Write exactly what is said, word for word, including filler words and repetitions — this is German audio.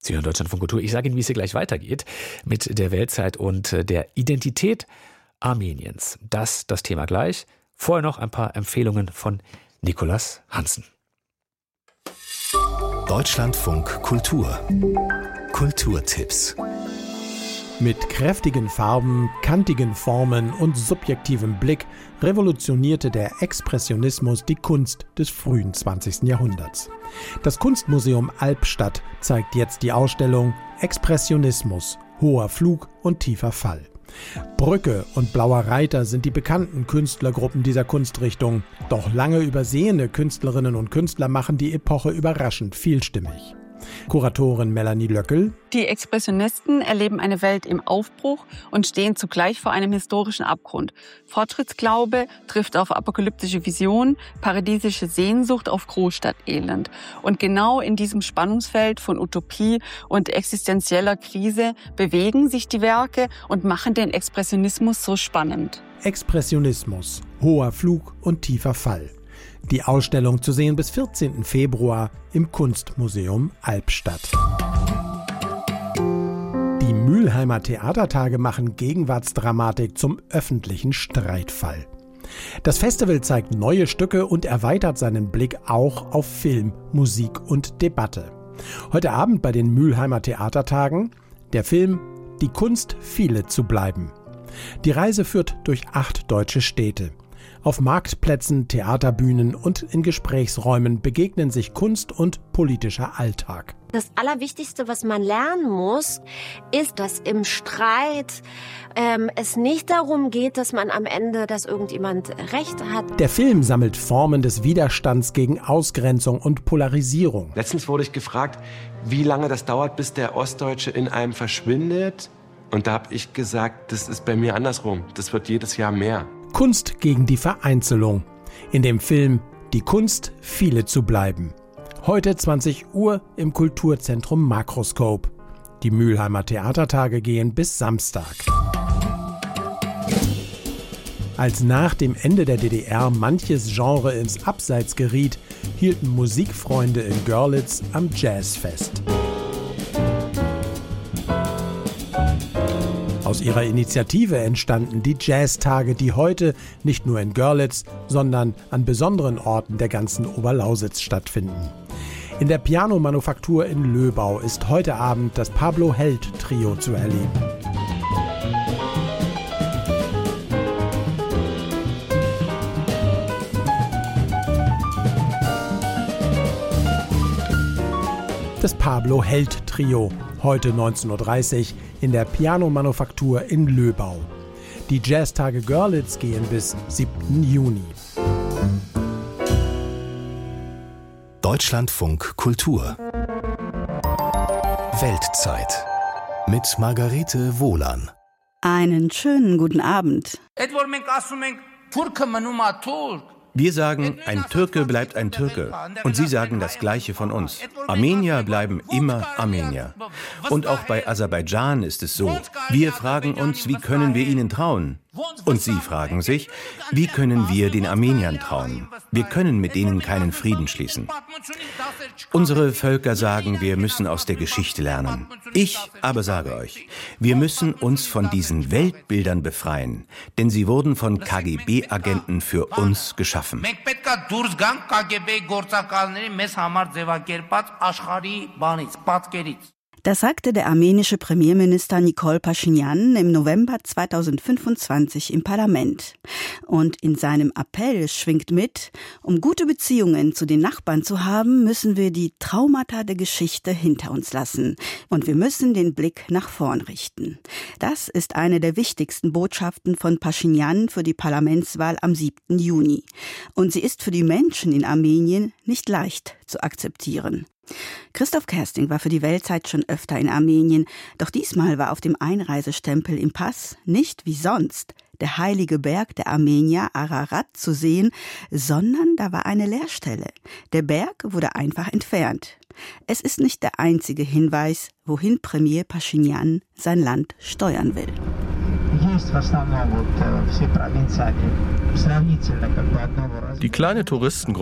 Sie hören Deutschlandfunk Kultur. Ich sage Ihnen, wie es hier gleich weitergeht mit der Weltzeit und der Identität Armeniens. Das das Thema gleich. Vorher noch ein paar Empfehlungen von Nikolas Hansen. Deutschlandfunk Kultur. Kulturtipps. Mit kräftigen Farben, kantigen Formen und subjektivem Blick revolutionierte der Expressionismus die Kunst des frühen zwanzigsten Jahrhunderts. Das Kunstmuseum Albstadt zeigt jetzt die Ausstellung Expressionismus, hoher Flug und tiefer Fall. Brücke und Blauer Reiter sind die bekannten Künstlergruppen dieser Kunstrichtung. Doch lange übersehene Künstlerinnen und Künstler machen die Epoche überraschend vielstimmig. Kuratorin Melanie Löckel: Die Expressionisten erleben eine Welt im Aufbruch und stehen zugleich vor einem historischen Abgrund. Fortschrittsglaube trifft auf apokalyptische Visionen, paradiesische Sehnsucht auf Großstadtelend. Und genau in diesem Spannungsfeld von Utopie und existenzieller Krise bewegen sich die Werke und machen den Expressionismus so spannend. Expressionismus, hoher Flug und tiefer Fall. Die Ausstellung zu sehen bis vierzehnten Februar im Kunstmuseum Albstadt. Die Mülheimer Theatertage machen Gegenwartsdramatik zum öffentlichen Streitfall. Das Festival zeigt neue Stücke und erweitert seinen Blick auch auf Film, Musik und Debatte. Heute Abend bei den Mülheimer Theatertagen der Film Die Kunst, viele zu bleiben. Die Reise führt durch acht deutsche Städte. Auf Marktplätzen, Theaterbühnen und in Gesprächsräumen begegnen sich Kunst und politischer Alltag. Das Allerwichtigste, was man lernen muss, ist, dass im Streit ähm, es nicht darum geht, dass man am Ende, dass irgendjemand Recht hat. Der Film sammelt Formen des Widerstands gegen Ausgrenzung und Polarisierung. Letztens wurde ich gefragt, wie lange das dauert, bis der Ostdeutsche in einem verschwindet. Und da habe ich gesagt, das ist bei mir andersrum. Das wird jedes Jahr mehr. Kunst gegen die Vereinzelung. In dem Film Die Kunst, viele zu bleiben. Heute zwanzig Uhr im Kulturzentrum Makroskop. Die Mülheimer Theatertage gehen bis Samstag. Als nach dem Ende der D D R manches Genre ins Abseits geriet, hielten Musikfreunde in Görlitz am Jazzfest. Aus ihrer Initiative entstanden die Jazztage, die heute nicht nur in Görlitz, sondern an besonderen Orten der ganzen Oberlausitz stattfinden. In der Pianomanufaktur in Löbau ist heute Abend das Pablo Held Trio zu erleben. Das Pablo Held Trio, heute neunzehn Uhr dreißig in der Pianomanufaktur in Löbau. Die Jazztage Görlitz gehen bis siebten Juni. Deutschlandfunk Kultur. Weltzeit mit Margarete Wohlan. Einen schönen guten Abend. Wir sagen, ein Türke bleibt ein Türke. Und Sie sagen das Gleiche von uns. Armenier bleiben immer Armenier. Und auch bei Aserbaidschan ist es so. Wir fragen uns, wie können wir ihnen trauen? Und Sie fragen sich, wie können wir den Armeniern trauen? Wir können mit denen keinen Frieden schließen. Unsere Völker sagen, wir müssen aus der Geschichte lernen. Ich aber sage euch, wir müssen uns von diesen Weltbildern befreien, denn sie wurden von K G B-Agenten für uns geschaffen. Das sagte der armenische Premierminister Nikol Paschinjan im November zweitausendfünfundzwanzig im Parlament. Und in seinem Appell schwingt mit, um gute Beziehungen zu den Nachbarn zu haben, müssen wir die Traumata der Geschichte hinter uns lassen. Und wir müssen den Blick nach vorn richten. Das ist eine der wichtigsten Botschaften von Paschinjan für die Parlamentswahl am siebten Juni. Und sie ist für die Menschen in Armenien nicht leicht zu akzeptieren. Christoph Kersting war für die Weltzeit schon öfter in Armenien, doch diesmal war auf dem Einreisestempel im Pass nicht wie sonst der heilige Berg der Armenier Ararat zu sehen, sondern da war eine Leerstelle. Der Berg wurde einfach entfernt. Es ist nicht der einzige Hinweis, wohin Premier Paschinjan sein Land steuern will. Die kleine Touristengruppe